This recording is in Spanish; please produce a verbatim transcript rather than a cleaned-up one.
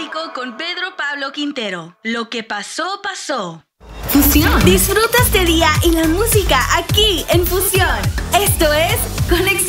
clásico con Pedro Pablo Quintero. Lo que pasó, pasó. Fusión. Disfruta este día y la música aquí en Fusión. Esto es Conexión.